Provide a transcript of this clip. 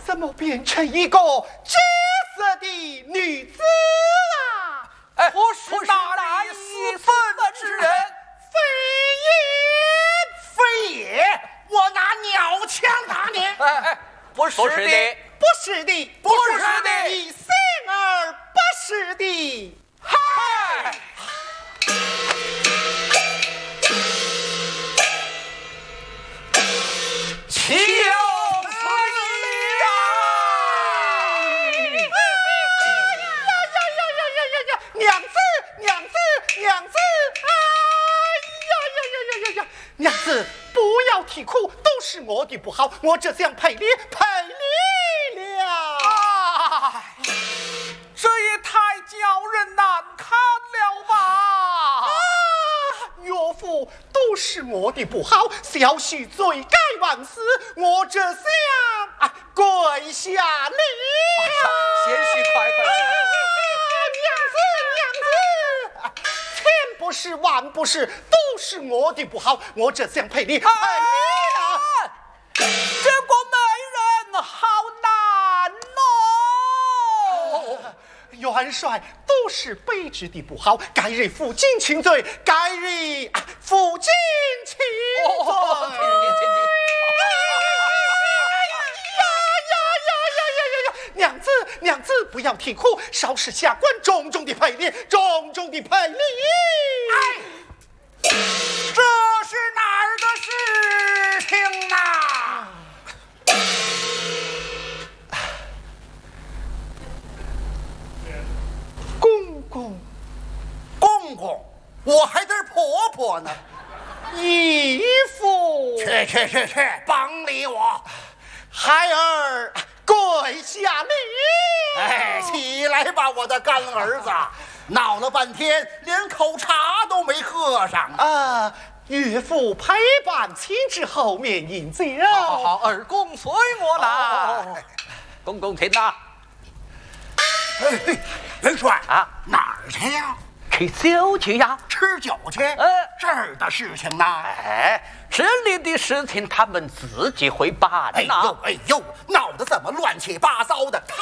怎么变成一个绝色的女子啊？ 我是那一分之人， 非也，我拿鸟枪打你！ 不是的， 不是的， 不是的， 你生而不是的， 嗨！岂有此理啊！ 娘子，娘子，不要啼哭，都是我的不好，我这样赔你了。 这也太叫人难看了吧！ 岳父，都是我的不好，小婿罪该万死，我这样跪下了。 贤婿快！ 娘子，千不是万不是，都是我的不好，我这样赔你了。 这个媒人好难哦！ 元帅，都是卑职的不好，该日负荆请罪，该日负荆请罪。娘子，不要啼哭，稍事下官重重的赔礼，重重的赔礼。 这是哪儿的事情呐？公公，我还得婆婆呢。 义父， 去，甭理我。 孩儿跪下了。 起来吧，我的干儿子！闹了半天，连口茶都没喝上啊！岳父陪伴亲至后面饮酒。 好，二公随我来。公公听呐。 元帅啊， 哪儿去呀？ 去酒去呀， 吃酒去。这儿的事情呢？ 这里的事情他们自己会办呐。 哎呦，闹得这么乱七八糟的。